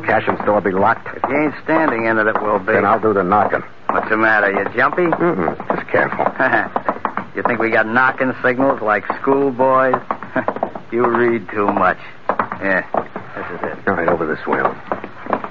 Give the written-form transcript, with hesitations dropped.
cash and store be locked? If you ain't standing in it, it will be. Then I'll do the knocking. What's the matter? You jumpy? Just careful. You think we got knocking signals like schoolboys? You read too much. Yeah, this is it. All right, over this way.